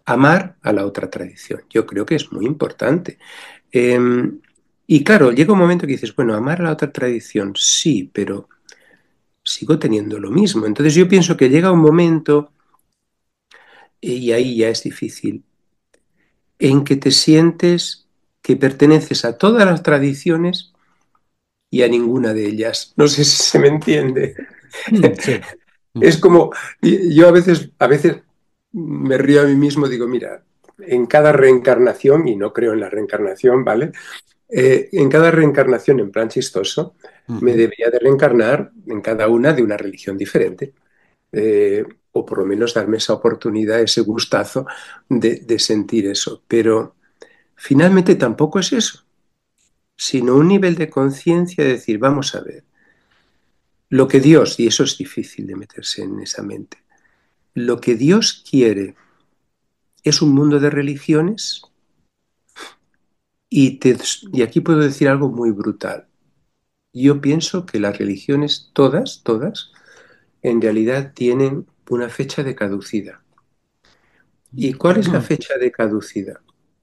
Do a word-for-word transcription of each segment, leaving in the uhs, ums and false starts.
amar a la otra tradición. Yo creo que es muy importante. Eh, y claro, llega un momento que dices, bueno, amar a la otra tradición, sí, pero sigo teniendo lo mismo. Entonces yo pienso que llega un momento, y ahí ya es difícil, en que te sientes que perteneces a todas las tradiciones y a ninguna de ellas. No sé si se me entiende. Mm, sí. Es Ujú, como, yo a veces, a veces me río a mí mismo, digo, mira, en cada reencarnación, y no creo en la reencarnación, ¿vale? Eh, en cada reencarnación, en plan chistoso, me ujú. debería de reencarnar en cada una de una religión diferente. Eh, o por lo menos darme esa oportunidad, ese gustazo de, de sentir eso. Pero finalmente tampoco es eso, sino un nivel de conciencia de decir, vamos a ver, lo que Dios, y eso es difícil de meterse en esa mente, lo que Dios quiere es un mundo de religiones y, te, y aquí puedo decir algo muy brutal. Yo pienso que las religiones, todas, todas, en realidad tienen una fecha de caducidad. ¿Y cuál es la fecha de caducidad?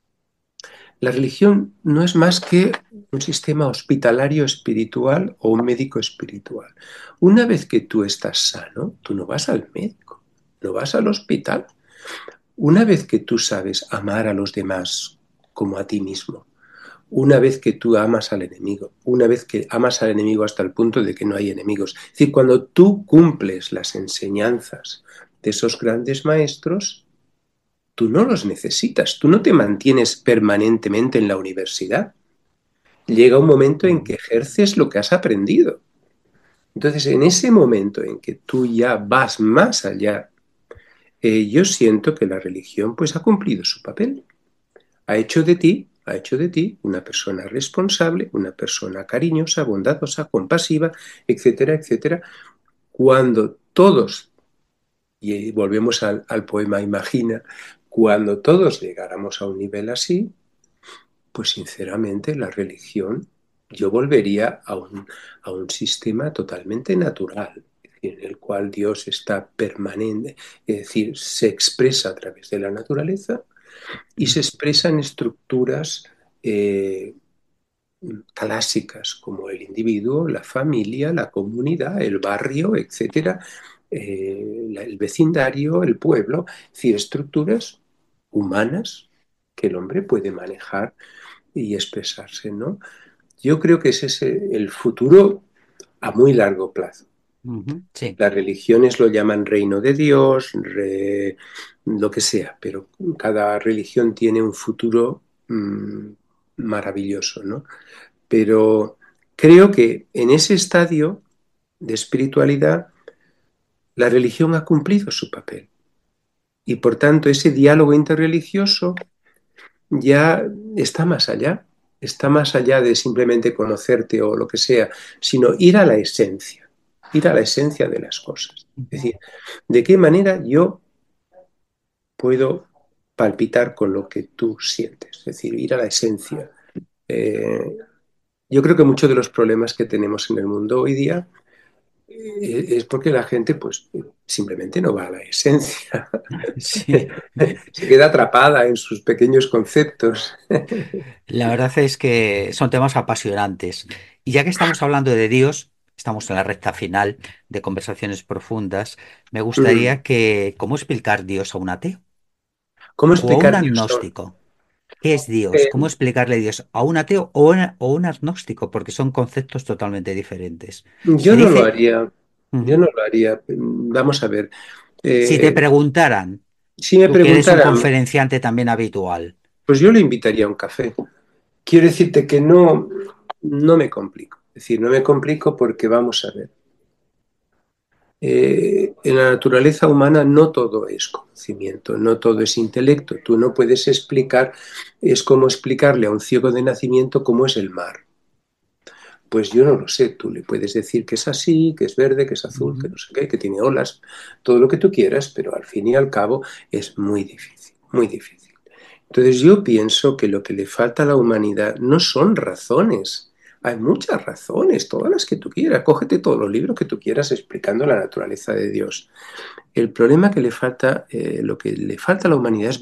La religión no es más que un sistema hospitalario espiritual o un médico espiritual. Una vez que tú estás sano, tú no vas al médico, no vas al hospital. Una vez que tú sabes amar a los demás como a ti mismo, una vez que tú amas al enemigo, una vez que amas al enemigo hasta el punto de que no hay enemigos. Es decir, cuando tú cumples las enseñanzas de esos grandes maestros, tú no los necesitas, tú no te mantienes permanentemente en la universidad. Llega un momento en que ejerces lo que has aprendido. Entonces, en ese momento en que tú ya vas más allá, eh, yo siento que la religión pues ha cumplido su papel. Ha hecho de ti, ha hecho de ti una persona responsable, una persona cariñosa, bondadosa, compasiva, etcétera, etcétera. Cuando todos, y volvemos al, al poema Imagina, cuando todos llegáramos a un nivel así, pues sinceramente la religión, yo volvería a un, a un sistema totalmente natural, en el cual Dios está permanente, es decir, se expresa a través de la naturaleza y se expresa en estructuras eh, clásicas como el individuo, la familia, la comunidad, el barrio, etcétera, eh, la- el vecindario, el pueblo, es decir, estructuras humanas que el hombre puede manejar y expresarse, ¿no? Yo creo que ese es el futuro a muy largo plazo. Ujú, sí. Las religiones lo llaman reino de Dios, re- lo que sea, pero cada religión tiene un futuro mm, maravilloso, ¿no? Pero creo que en ese estadio de espiritualidad la religión ha cumplido su papel y por tanto ese diálogo interreligioso ya está más allá, está más allá de simplemente conocerte o lo que sea, sino ir a la esencia, ir a la esencia de las cosas. Es Ujú. decir, ¿de qué manera yo puedo palpitar con lo que tú sientes? Es decir, ir a la esencia. Eh, yo creo que muchos de los problemas que tenemos en el mundo hoy día eh, es porque la gente pues simplemente no va a la esencia, Sí. se queda atrapada en sus pequeños conceptos. La verdad es que son temas apasionantes. Y ya que estamos hablando de Dios, estamos en la recta final de conversaciones profundas, me Mm. gustaría que, ¿cómo explicar Dios a un ateo ¿Cómo o a un explicar Dios? agnóstico? ¿Qué es Dios? ¿Cómo Eh, explicarle Dios a un ateo o, una- o un agnóstico? Porque son conceptos totalmente diferentes. Si yo te no lo dice, haría, yo ujú, no lo haría. Vamos a ver, si te eh, preguntaran, si me tú que eres un preguntaran, conferenciante también habitual, pues yo le invitaría a un café. Quiero decirte que no, no me complico. Es decir, no me complico porque vamos a ver. Eh, en la naturaleza humana no todo es conocimiento, no todo es intelecto. Tú no puedes explicar, es como explicarle a un ciego de nacimiento cómo es el mar. Pues yo no lo sé, tú le puedes decir que es así, que es verde, que es azul, que ujú, no sé qué, que tiene olas, todo lo que tú quieras, pero al fin y al cabo es muy difícil, muy difícil. Entonces yo pienso que lo que le falta a la humanidad no son razones. Hay muchas razones, todas las que tú quieras. Cógete todos los libros que tú quieras explicando la naturaleza de Dios. El problema que le falta, eh, lo que le falta a la humanidad es